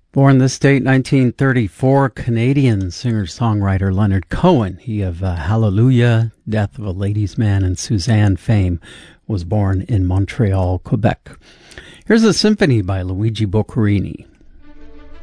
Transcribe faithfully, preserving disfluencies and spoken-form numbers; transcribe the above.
Born this date, nineteen thirty-four, Canadian singer-songwriter Leonard Cohen, he of uh, Hallelujah, Death of a Ladies' Man, and Suzanne fame, was born in Montreal, Quebec. Here's a symphony by Luigi Boccherini.